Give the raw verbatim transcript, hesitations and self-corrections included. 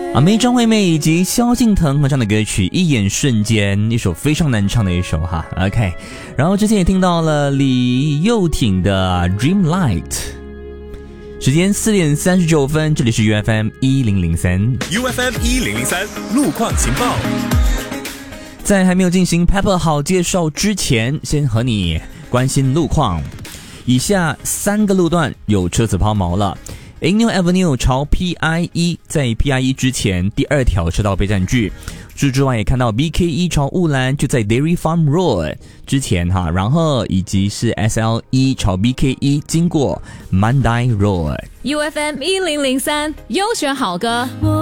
阿妹张惠妹以及萧敬腾合唱的歌曲《一眼瞬间》，一首非常难唱的一首哈。OK， 然后之前也听到了李幼廷的《Dreamlight》。时间四点三十九分，这里是 U F M 一零零三 U F M 一零零三路况情报。 在还没有进行 Pepper 好介绍之前，先和你关心路况。以下三个路段有车子抛锚了。Inyo Avenue 朝 P I 一， 在 P I 一 之前第二条车道被占据。除此之外也看到 B K 一 朝雾兰，就在 Dairy Farm Road 之前哈，然后以及是 S L 一 朝 B K 一 经过 Mandai Road。 U F M 一零零三优选好歌。